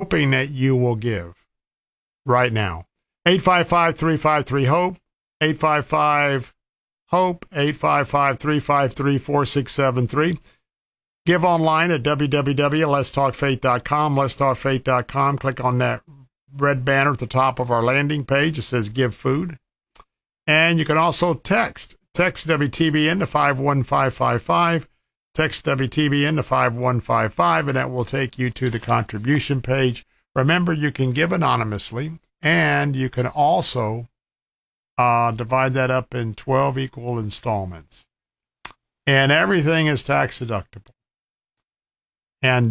hoping that you will give right now. 855-353-HOPE, 855-HOPE, 855-353-4673. Give online at www.letstalkfaith.com, letstalkfaith.com. Click on that red banner at the top of our landing page. It says Give Food. And you can also text WTBN to 51555. Text WTBN to 51555, and that will take you to the contribution page. Remember, you can give anonymously, and you can also divide that up in 12 equal installments. And everything is tax deductible. And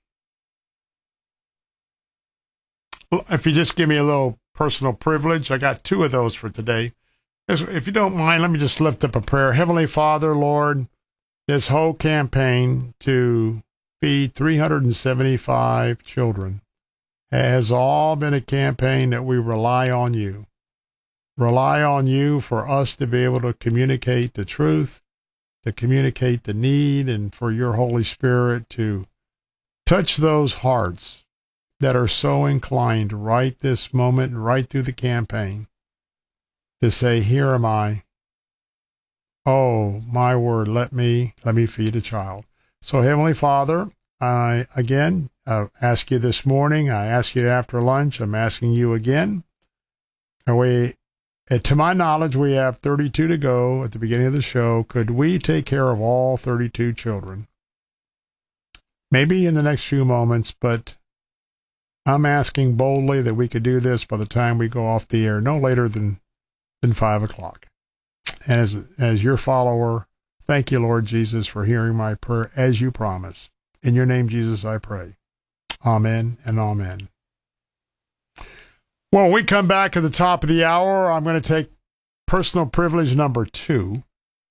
if you just give me a little personal privilege, I got 2 of those for today. If you don't mind, let me just lift up a prayer. Heavenly Father, Lord, this whole campaign to feed 375 children has all been a campaign that we rely on you. Rely on you for us to be able to communicate the truth, to communicate the need, and for your Holy Spirit to touch those hearts that are so inclined right this moment, right through the campaign, to say, here am I. Oh, my word, let me feed a child. So, Heavenly Father, I again ask you this morning, I ask you after lunch, I'm asking you again. To my knowledge, we have 32 to go at the beginning of the show. Could we take care of all 32 children? Maybe in the next few moments, but I'm asking boldly that we could do this by the time we go off the air, no later than 5 o'clock. And as your follower, thank you, Lord Jesus, for hearing my prayer as you promised. In your name, Jesus, I pray. Amen and amen. Well, when we come back at the top of the hour, I'm going to take personal privilege number 2.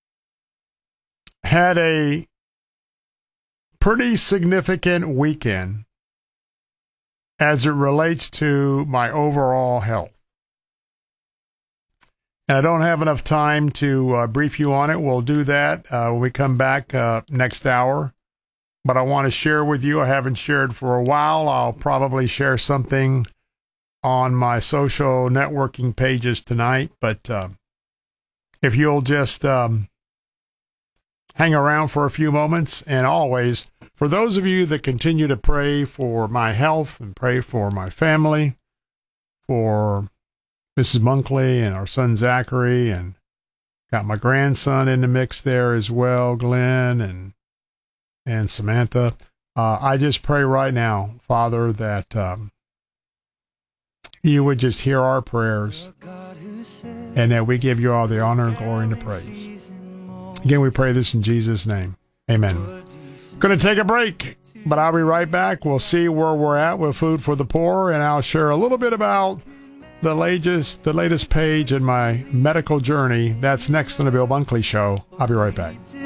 Had a pretty significant weekend as it relates to my overall health. I don't have enough time to brief you on it. We'll do that when we come back next hour. But I want to share with you, I haven't shared for a while. I'll probably share something on my social networking pages tonight. But if you'll just hang around for a few moments, and always, for those of you that continue to pray for my health and pray for my family, for Mrs. Monkley and our son Zachary, and got my grandson in the mix there as well, Glenn and Samantha. I just pray right now, Father, that you would just hear our prayers and that we give you all the honor and glory and the praise. Again, we pray this in Jesus' name. Amen. Going to take a break, but I'll be right back. We'll see where we're at with Food for the Poor, and I'll share a little bit about the latest page in my medical journey. That's next on the Bill Bunkley Show. I'll be right back.